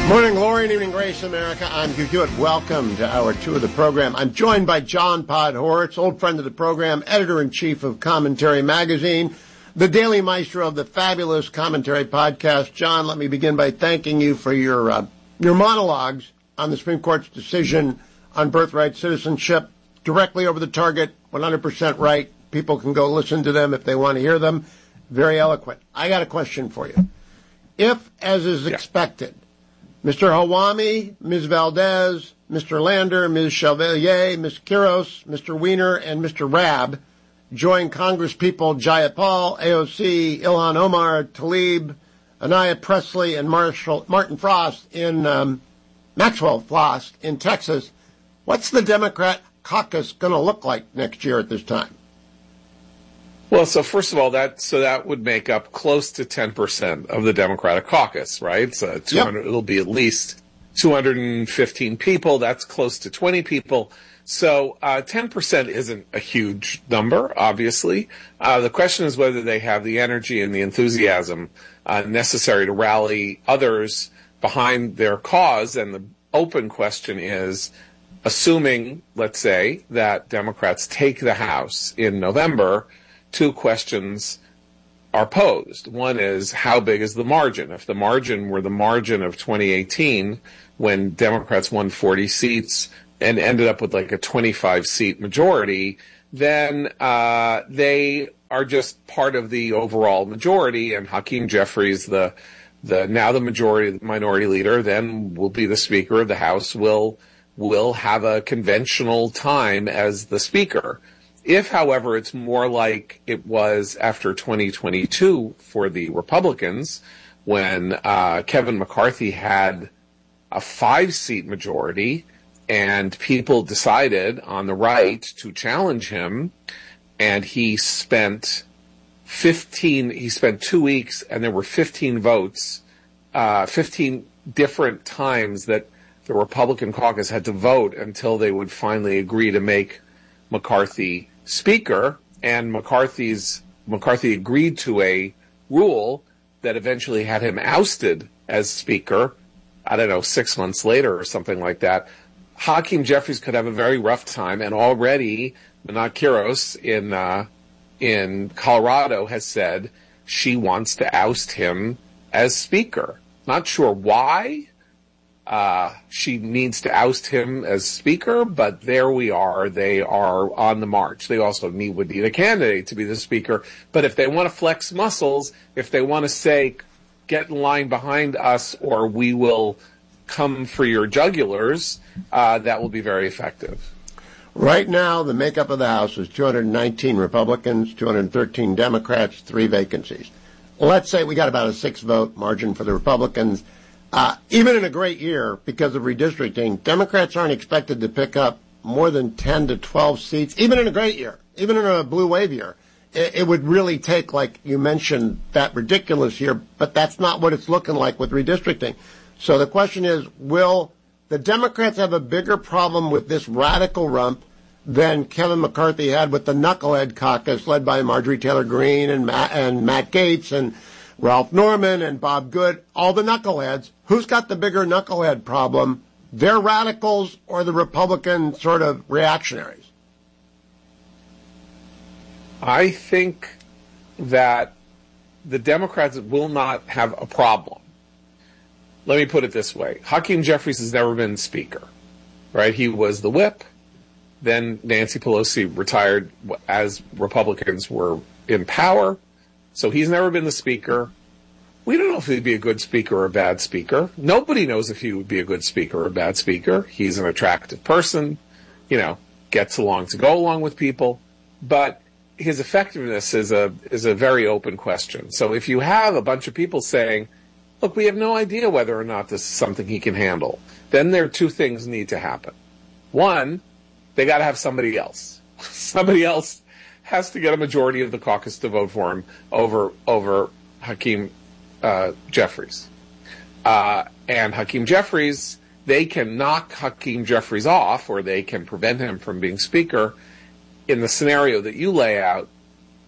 Morning glory and evening grace, America. I'm Hugh Hewitt. Welcome to hour 2 of the program. I'm joined by John Podhoretz, old friend of the program, editor-in-chief of Commentary Magazine, the daily maestro of the fabulous Commentary podcast. John, let me begin by thanking you for your monologues on the Supreme Court's decision on birthright citizenship. Directly over the target, 100% right. People can go listen to them if they want to hear them. Very eloquent. I got a question for you. If, as is expected, Mr. Hawami, Ms. Valdez, Mr. Lander, Ms. Chevalier, Ms. Quiros, Mr. Weiner, and Mr. Rabb join Congresspeople Jayapal, AOC, Ilhan Omar, Tlaib, Anaya Presley, and Martin Frost in Maxwell Frost in Texas. What's the Democrat caucus going to look like next year at this time? Well, so first of all, that would make up close to 10% of the Democratic caucus, right? So It'll be at least 215 people. That's close to 20 people. So 10% isn't a huge number, obviously. The question is whether they have the energy and the enthusiasm necessary to rally others behind their cause. And the open question is, assuming, let's say, that Democrats take the House in November, two questions are posed. One is, how big is the margin? If the margin were the margin of 2018, when Democrats won 40 seats and ended up with like a 25-seat majority, then they are just part of the overall majority, and Hakeem Jeffries, the minority leader, then will be the Speaker of the House, will have a conventional time as the Speaker. If, however, it's more like it was after 2022 for the Republicans, when Kevin McCarthy had a 5-seat majority and people decided on the right to challenge him, and he spent 2 weeks and there were 15 votes, 15 different times that the Republican caucus had to vote until they would finally agree to make McCarthy Speaker, and McCarthy agreed to a rule that eventually had him ousted as Speaker, 6 months later or something like that. Hakeem Jeffries could have a very rough time, and already Manat Quiros in Colorado has said she wants to oust him as Speaker. Not sure why she needs to oust him as Speaker, but there we are. They are on the march. They also would need a candidate to be the Speaker. But if they want to flex muscles, if they want to say, get in line behind us or we will come for your jugulars, that will be very effective. Right now, the makeup of the House is 219 Republicans, 213 Democrats, 3 vacancies. Let's say we got about a 6-vote margin for the Republicans. Even in a great year, because of redistricting, Democrats aren't expected to pick up more than 10 to 12 seats, even in a great year, even in a blue wave year. It would really take, like you mentioned, that ridiculous year, but that's not what it's looking like with redistricting. So the question is, will the Democrats have a bigger problem with this radical rump than Kevin McCarthy had with the knucklehead caucus led by Marjorie Taylor Greene and Matt Gaetz and Ralph Norman and Bob Good, all the knuckleheads? Who's got the bigger knucklehead problem, their radicals or the Republican sort of reactionaries? I think that the Democrats will not have a problem. Let me put it this way. Hakeem Jeffries has never been Speaker, right? He was the whip. Then Nancy Pelosi retired as Republicans were in power. So he's never been the Speaker. We don't know if he'd be a good Speaker or a bad Speaker. Nobody knows if he would be a good Speaker or a bad Speaker. He's an attractive person, gets along to go along with people. But his effectiveness is a very open question. So if you have a bunch of people saying, look, we have no idea whether or not this is something he can handle, then there are 2 things need to happen. One, they got to have somebody else. Somebody else has to get a majority of the caucus to vote for him over Hakeem Jeffries. And Hakeem Jeffries, they can knock Hakeem Jeffries off, or they can prevent him from being Speaker in the scenario that you lay out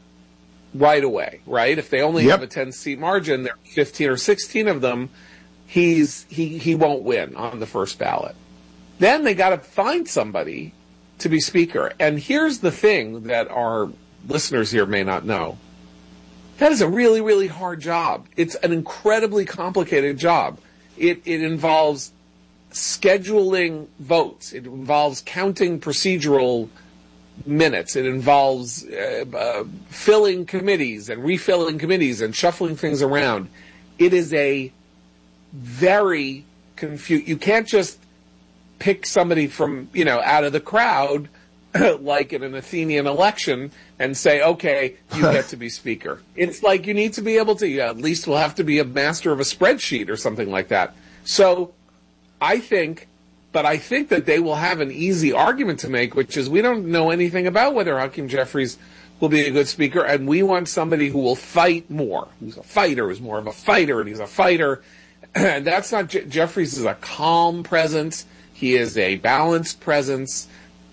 right away, right? If they only have a 10-seat margin, there are 15 or 16 of them. he won't win on the first ballot. Then they got to find somebody to be speaker. And here's the thing that our listeners here may not know. That is a really, really hard job. It's an incredibly complicated job. It involves scheduling votes. It involves counting procedural minutes. It involves filling committees and refilling committees and shuffling things around. It is a very confused. You can't just pick somebody from, out of the crowd like in an Athenian election and say, okay, you get to be speaker. It's like you need to be able to, at least we'll have to be a master of a spreadsheet or something like that. So I think that they will have an easy argument to make, which is we don't know anything about whether Hakeem Jeffries will be a good speaker, and we want somebody who will fight more, who's a fighter, who's more of a fighter, and he's a fighter. And that's not, Jeffries is a calm presence. He is a balanced presence.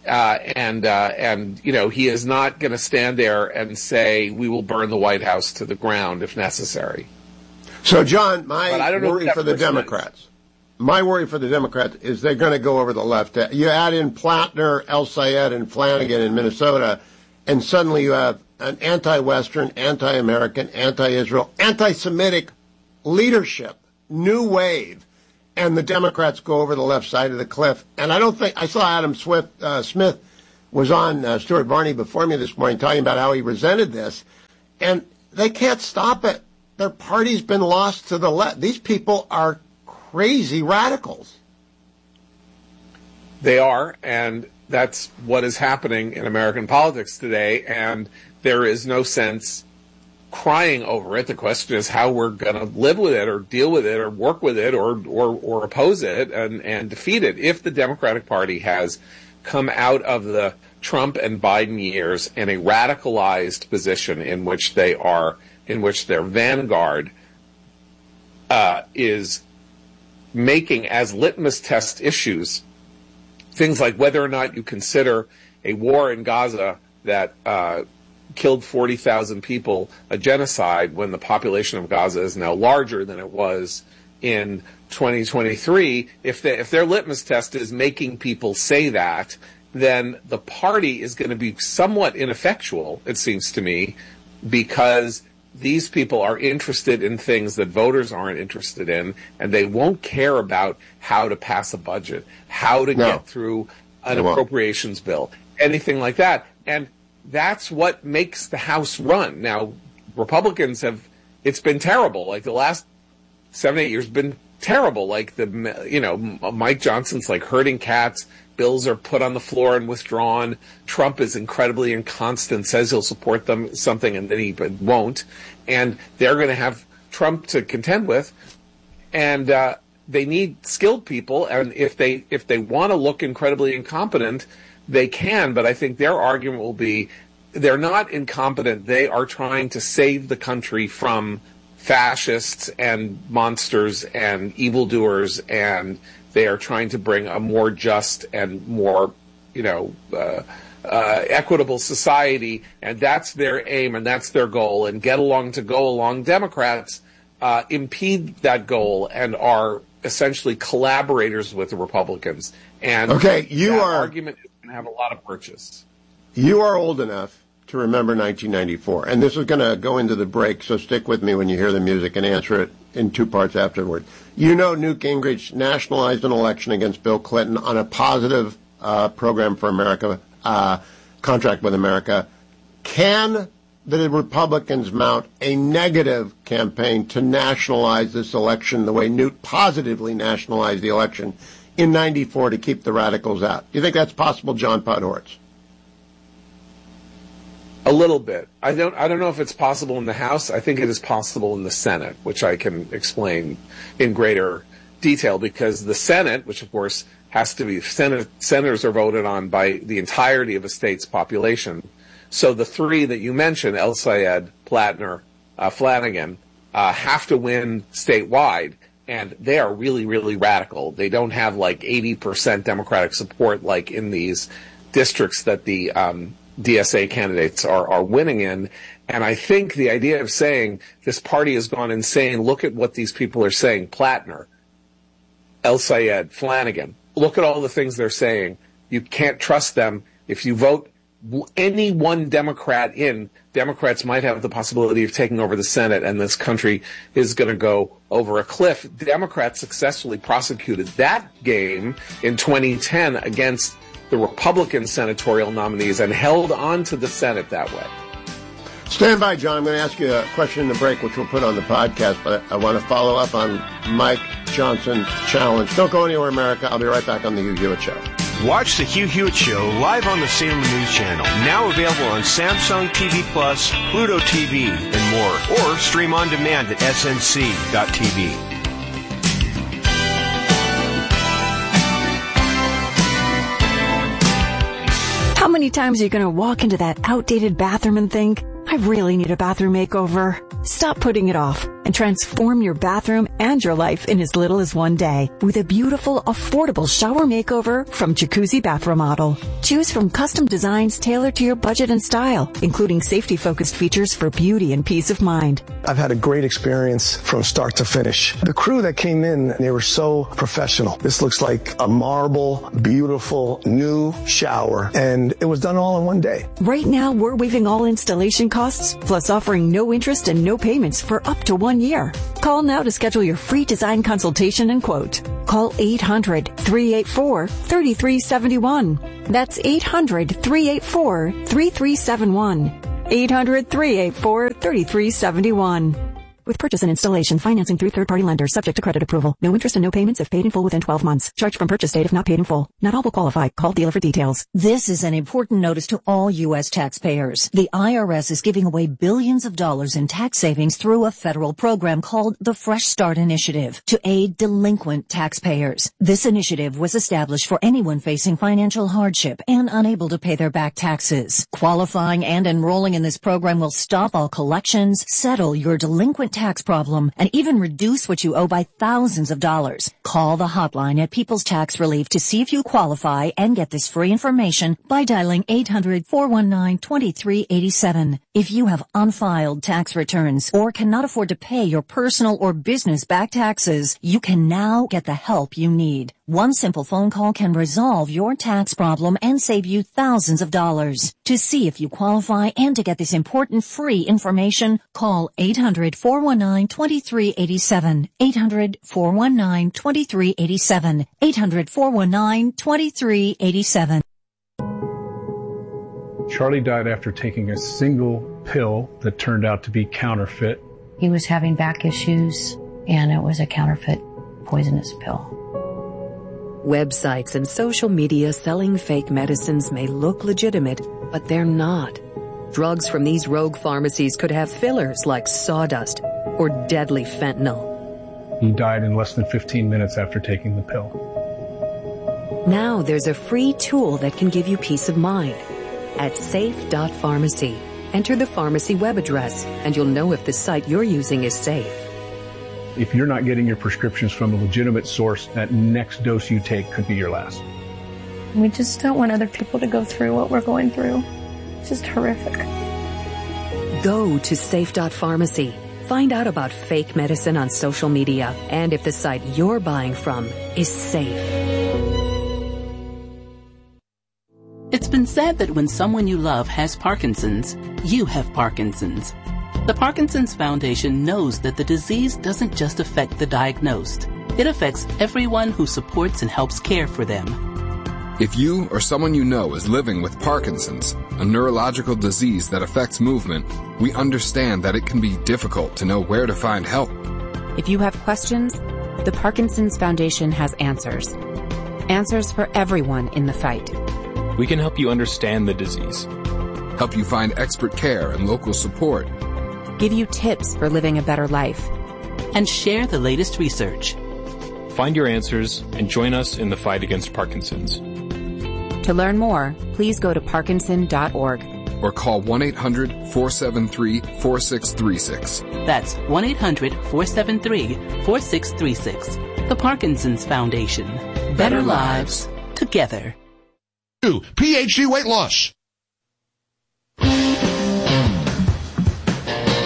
And he is not going to stand there and say, we will burn the White House to the ground if necessary. So, John, my worry for the Democrats is they're going to go over the left. You add in Plattner, El Sayed, and Flanagan in Minnesota, and suddenly you have an anti-Western, anti-American, anti-Israel, anti-Semitic leadership, new wave. And the Democrats go over the left side of the cliff. And I saw Adam Smith was on Stuart Varney before me this morning talking about how he resented this. And they can't stop it. Their party's been lost to the left. These people are crazy radicals. They are, and that's what is happening in American politics today. And there is no sense crying over it. The question is how we're going to live with it or deal with it or work with it or oppose it and defeat it. If the Democratic Party has come out of the Trump and Biden years in a radicalized position in which their vanguard is making as litmus test issues things like whether or not you consider a war in Gaza that killed 40,000 people a genocide when the population of Gaza is now larger than it was in 2023. If their litmus test is making people say that, then the party is going to be somewhat ineffectual, it seems to me, because these people are interested in things that voters aren't interested in, and they won't care about how to pass a budget, how to get through an appropriations bill, anything like that. And that's what makes the House run. Now, Republicans it's been terrible. Like the last 7-8 years been terrible. Like Mike Johnson's like herding cats. Bills are put on the floor and withdrawn. Trump is incredibly inconstant, says he'll support something and then he won't. And they're going to have Trump to contend with. And they need skilled people. And if they want to look incredibly incompetent, they can, but I think their argument will be they're not incompetent. They are trying to save the country from fascists and monsters and evildoers, and they are trying to bring a more just and more, equitable society, and that's their aim and that's their goal. And get along to go along. Democrats impede that goal and are essentially collaborators with the Republicans. And argument is going to have a lot of purchase. You are old enough to remember 1994, and this is going to go into the break, so stick with me when you hear the music and answer it in two parts afterward. Newt Gingrich nationalized an election against Bill Clinton on a positive program for America, contract with America. Can the Republicans mount a negative campaign to nationalize this election the way Newt positively nationalized the election in 94 to keep the radicals out? Do you think that's possible, John Podhoretz? A little bit. I don't know if it's possible in the House. I think it is possible in the Senate, which I can explain in greater detail, because the Senate, which of course has to be, senators are voted on by the entirety of a state's population. So the three that you mentioned, El Sayed, Plattner, Flanagan, have to win statewide. And they are really, really radical. They don't have like 80% Democratic support like in these districts that the DSA candidates are winning in. And I think the idea of saying this party has gone insane, look at what these people are saying. Plattner, El Sayed, Flanagan. Look at all the things they're saying. You can't trust them. If you vote any one Democrat in, Democrats might have the possibility of taking over the Senate, and this country is going to go over a cliff. Democrats successfully prosecuted that game in 2010 against the Republican senatorial nominees and held on to the Senate that way. Stand by, John. I'm going to ask you a question in the break, which we'll put on the podcast, but I want to follow up on Mike Johnson's challenge. Don't go anywhere, America. I'll be right back on the Hugh Hewitt Show. Watch the Hugh Hewitt Show live on the Salem News Channel. Now available on Samsung TV Plus, Pluto TV, and more. Or stream on demand at snc.tv. How many times are you going to walk into that outdated bathroom and think, I really need a bathroom makeover? Stop putting it off and transform your bathroom and your life in as little as one day with a beautiful, affordable shower makeover from Jacuzzi Bath Remodel. Choose from custom designs tailored to your budget and style, including safety-focused features for beauty and peace of mind. I've had a great experience from start to finish. The crew that came in, they were so professional. This looks like a marble, beautiful, new shower, and it was done all in one day. Right now, we're waiving all installation costs, plus offering no interest and no payments for up to 1 year. Call now to schedule your free design consultation and quote. Call 800-384-3371. That's 800-384-3371. 800-384-3371. With purchase and installation, financing through third-party lenders, subject to credit approval. No interest and no payments if paid in full within 12 months. Charged from purchase date if not paid in full. Not all will qualify. Call dealer for details. This is an important notice to all U.S. taxpayers. The IRS is giving away billions of dollars in tax savings through a federal program called the Fresh Start Initiative to aid delinquent taxpayers. This initiative was established for anyone facing financial hardship and unable to pay their back taxes. Qualifying and enrolling in this program will stop all collections, settle your delinquent tax problem, and even reduce what you owe by thousands of dollars. Call the hotline at People's Tax Relief to see if you qualify and get this free information by dialing 800-419-2387. If you have unfiled tax returns or cannot afford to pay your personal or business back taxes, you can now get the help you need. One simple phone call can resolve your tax problem and save you thousands of dollars. To see if you qualify and to get this important free information, call 800-419-2387. 800-419-2387. 800-419-2387. Charlie died after taking a single pill that turned out to be counterfeit. He was having back issues, and it was a counterfeit poisonous pill. Websites and social media selling fake medicines may look legitimate, but they're not. Drugs from these rogue pharmacies could have fillers like sawdust or deadly fentanyl. He died in less than 15 minutes after taking the pill. Now there's a free tool that can give you peace of mind. At safe.pharmacy, enter the pharmacy web address, and you'll know if the site you're using is safe. If you're not getting your prescriptions from a legitimate source, that next dose you take could be your last. We just don't want other people to go through what we're going through. It's just horrific. Go to safe.pharmacy. Find out about fake medicine on social media and if the site you're buying from is safe. It's been said that when someone you love has Parkinson's, you have Parkinson's. The Parkinson's Foundation knows that the disease doesn't just affect the diagnosed. It affects everyone who supports and helps care for them. If you or someone you know is living with Parkinson's, a neurological disease that affects movement, we understand that it can be difficult to know where to find help. If you have questions, the Parkinson's Foundation has answers. Answers for everyone in the fight. We can help you understand the disease. Help you find expert care and local support. Give you tips for living a better life. And share the latest research. Find your answers and join us in the fight against Parkinson's. To learn more, please go to parkinson.org. Or call 1-800-473-4636. That's 1-800-473-4636. The Parkinson's Foundation. Better lives together. PhD weight loss.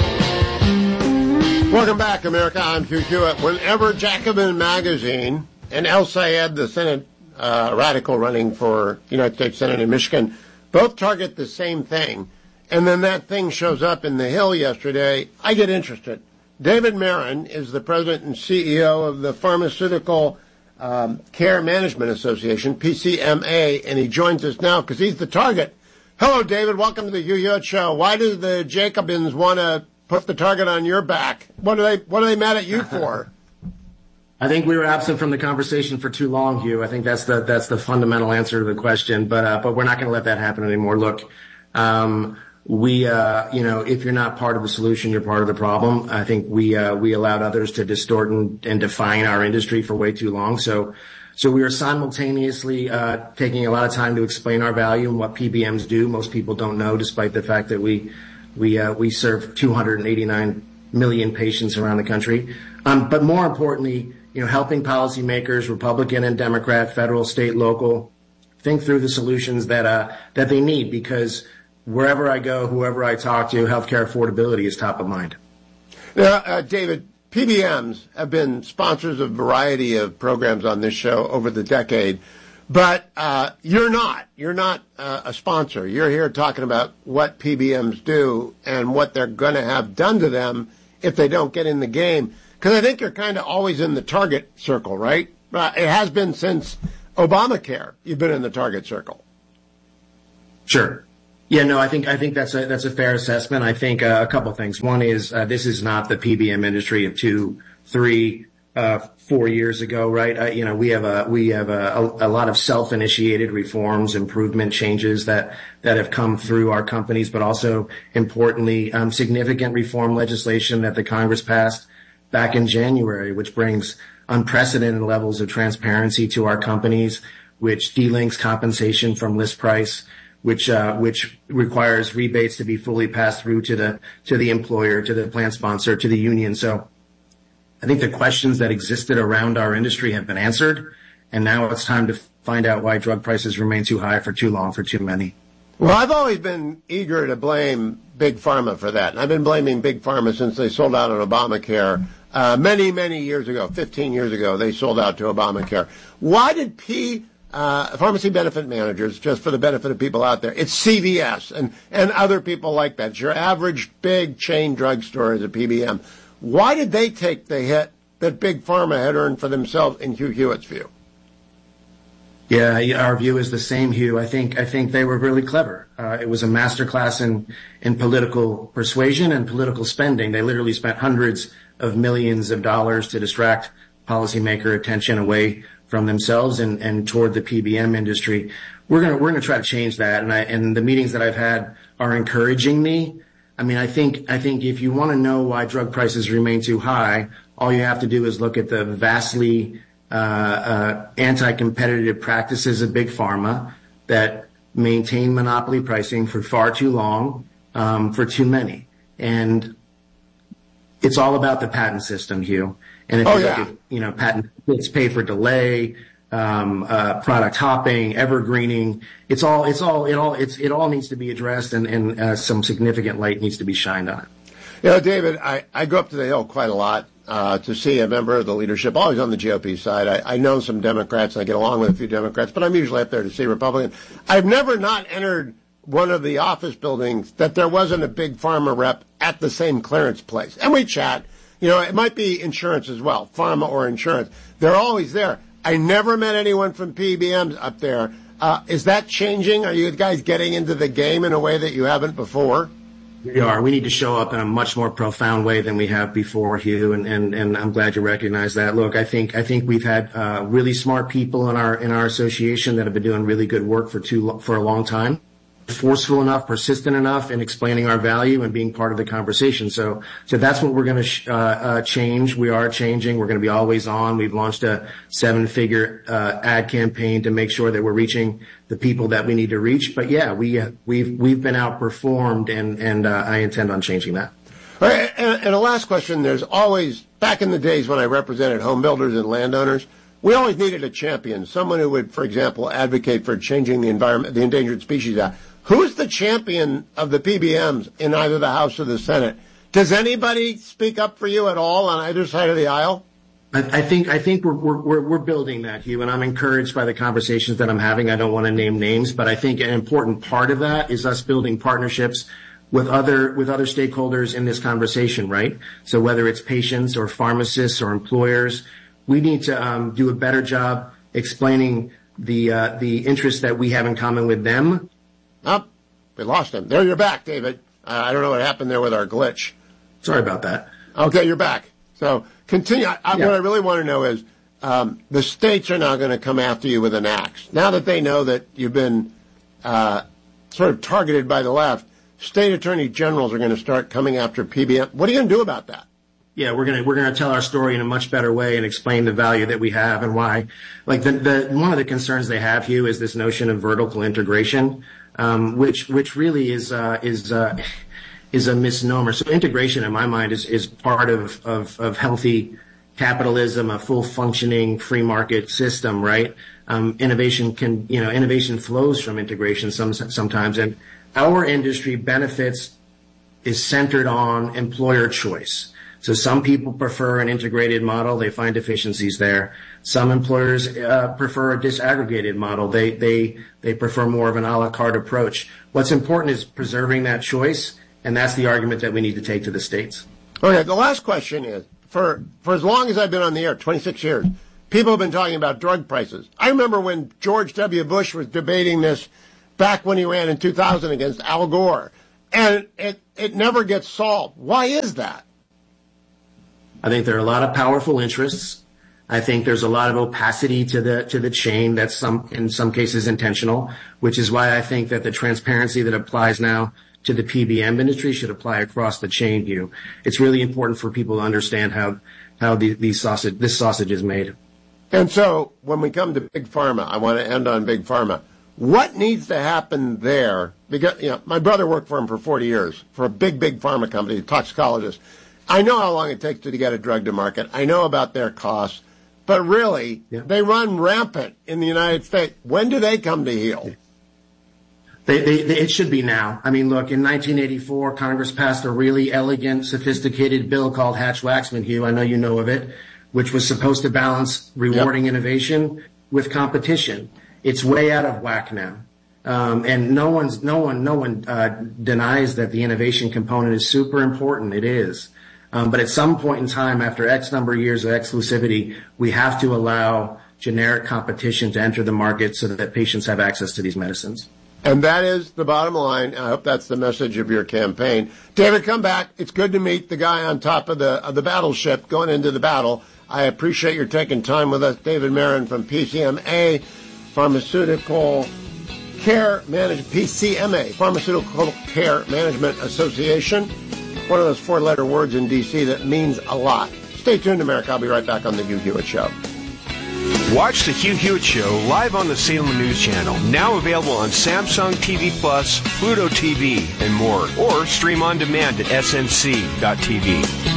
Welcome back, America. I'm Hugh Hewitt. Whenever Jacobin Magazine and El Sayed, the Senate radical running for United States Senate in Michigan, both target the same thing. And then that thing shows up in the Hill yesterday. I get interested. David Marin is the president and CEO of the Pharmaceutical Care Management Association, PCMA, and he joins us now because he's the target. Hello, David. Welcome to the Hugh Hewitt Show. Why do the Jacobins want to put the target on your back? What are they mad at you for? I think we were absent from the conversation for too long, Hugh. I think that's the fundamental answer to the question. But we're not going to let that happen anymore. Look, if you're not part of the solution, you're part of the problem. I think we allowed others to distort and define our industry for way too long. So we are simultaneously taking a lot of time to explain our value and what PBMs do. Most people don't know, despite the fact that we serve 289 million patients around the country. But more importantly, helping policymakers, Republican and Democrat, federal, state, local, think through the solutions that they need, because wherever I go, whoever I talk to, healthcare affordability is top of mind. Now, David, PBMs have been sponsors of a variety of programs on this show over the decade, but you're not. You're not a sponsor. You're here talking about what PBMs do and what they're going to have done to them if they don't get in the game. Because I think you're kind of always in the target circle, right? It has been since Obamacare. You've been in the target circle. Sure. Yeah, no, I think that's a fair assessment. I think a couple of things. One is this is not the PBM industry of 2, 3, 4 years ago, right? We have a lot of self-initiated reforms, improvement changes that have come through our companies, but also importantly, significant reform legislation that the Congress passed back in January, which brings unprecedented levels of transparency to our companies, which delinks compensation from list price, which requires rebates to be fully passed through to the employer, to the plan sponsor, to the union. So I think the questions that existed around our industry have been answered, and now it's time to find out why drug prices remain too high for too long for too many. Well, I've always been eager to blame Big Pharma for that, and I've been blaming Big Pharma since they sold out on Obamacare. Many years ago, 15 years ago, they sold out to Obamacare. Why did Pharmacy Benefit Managers, just for the benefit of people out there, it's CVS and other people like that. It's your average big chain drugstore is a PBM. Why did they take the hit that Big Pharma had earned for themselves in Hugh Hewitt's view? Yeah, our view is the same, Hugh. I think they were really clever. It was a masterclass in political persuasion and political spending. They literally spent hundreds of millions of dollars to distract policymaker attention away from themselves and toward the PBM industry. We're gonna try to change that, and the meetings that I've had are encouraging me. I mean, I think if you want to know why drug prices remain too high, all you have to do is look at the vastly anti-competitive practices of Big Pharma that maintain monopoly pricing for far too long, for too many. And it's all about the patent system, Hugh. And if you look at, patent, it's pay for delay, product hopping, evergreening. It all needs to be addressed, and some significant light needs to be shined on it. David, I go up to the Hill quite a lot to see a member of the leadership, always on the GOP side. I know some Democrats, and I get along with a few Democrats, but I'm usually up there to see Republicans. I've never not entered one of the office buildings that there wasn't a Big Pharma rep at the same clearance place. And we chat. It might be insurance as well, pharma or insurance. They're always there. I never met anyone from PBMs up there. Is that changing? Are you guys getting into the game in a way that you haven't before? We are. We need to show up in a much more profound way than we have before, Hugh, and I'm glad you recognize that. Look, I think we've had really smart people in our association that have been doing really good work for a long time. Forceful enough, persistent enough in explaining our value and being part of the conversation. So that's what we're going to change. We are changing. We're going to be always on. We've launched a 7-figure ad campaign to make sure that we're reaching the people that we need to reach. But yeah, we've been outperformed, and I intend on changing that. All right, and a last question. There's always, back in the days when I represented home builders and landowners, we always needed a champion, someone who would, for example, advocate for changing the environment, the Endangered Species Act. Who's the champion of the PBMs in either the House or the Senate? Does anybody speak up for you at all on either side of the aisle? I think we're building that, Hugh, and I'm encouraged by the conversations that I'm having. I don't want to name names, but I think an important part of that is us building partnerships with other stakeholders in this conversation, right? So whether it's patients or pharmacists or employers, we need to do a better job explaining the interests that we have in common with them. Oh, we lost him. There, you're back, David. I don't know what happened there with our glitch. Sorry about that. Okay, you're back. So continue. What I really want to know is the states are now going to come after you with an axe. Now that they know that you've been sort of targeted by the left, state attorney generals are going to start coming after PBM. What are you going to do about that? Yeah, we're gonna tell our story in a much better way and explain the value that we have and why. Like one of the concerns they have, Hugh, is this notion of vertical integration, which really is a misnomer. So integration, in my mind, is part of healthy capitalism, a full functioning free market system, right? Innovation flows from integration sometimes, and our industry benefits is centered on employer choice. So some people prefer an integrated model. They find efficiencies there. Some employers prefer a disaggregated model. They prefer more of an a la carte approach. What's important is preserving that choice, and that's the argument that we need to take to the states. Okay, the last question is, for as long as I've been on the air, 26 years, people have been talking about drug prices. I remember when George W. Bush was debating this back when he ran in 2000 against Al Gore, and it never gets solved. Why is that? I think there are a lot of powerful interests. I think there's a lot of opacity to the chain that's in some cases intentional, which is why I think that the transparency that applies now to the PBM industry should apply across the chain view. It's really important for people to understand how this sausage is made. And so when we come to Big Pharma, I want to end on Big Pharma. What needs to happen there? Because, my brother worked for him for 40 years for a big pharma company, a toxicologist. I know how long it takes to get a drug to market. I know about their costs. But really, they run rampant in the United States. When do they come to heel? It should be now. I mean, look, in 1984, Congress passed a really elegant, sophisticated bill called Hatch-Waxman, Hugh. I know you know of it, which was supposed to balance rewarding innovation with competition. It's way out of whack now. And no one denies that the innovation component is super important. It is. But at some point in time, after X number of years of exclusivity, we have to allow generic competition to enter the market so that patients have access to these medicines. And that is the bottom line. I hope that's the message of your campaign. David, come back. It's good to meet the guy on top of the battleship going into the battle. I appreciate your taking time with us. David Marin from PCMA, Pharmaceutical Care Management, PCMA, Pharmaceutical Care Management Association. One of those four-letter words in D.C. that means a lot. Stay tuned, America. I'll be right back on The Hugh Hewitt Show. Watch The Hugh Hewitt Show live on the Salem News Channel. Now available on Samsung TV Plus, Pluto TV, and more. Or stream on demand at snc.tv.